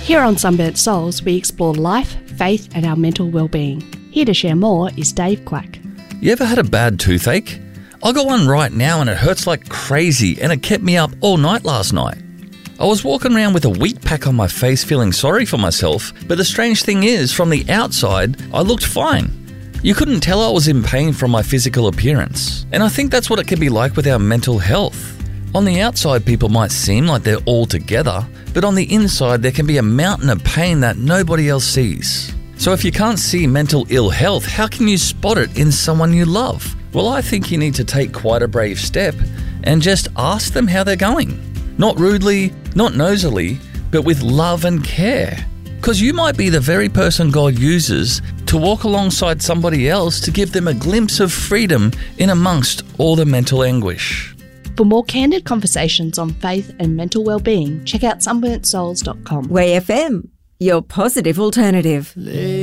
Here on Sunburnt Souls, we explore life, faith and our mental well-being. Here to share more is Dave Quack. You ever had a bad toothache? I got one right now and it hurts like crazy and it kept me up all night last night. I was walking around with a wheat pack on my face feeling sorry for myself, but the strange thing is, from the outside, I looked fine. You couldn't tell I was in pain from my physical appearance. And I think that's what it can be like with our mental health. On the outside, people might seem like they're all together, but on the inside, there can be a mountain of pain that nobody else sees. So if you can't see mental ill health, how can you spot it in someone you love? Well, I think you need to take quite a brave step and just ask them how they're going. Not rudely, not nosily, but with love and care. Because you might be the very person God uses to walk alongside somebody else to give them a glimpse of freedom in amongst all the mental anguish. For more candid conversations on faith and mental well-being, check out sunburntsouls.com. Way FM, your positive alternative.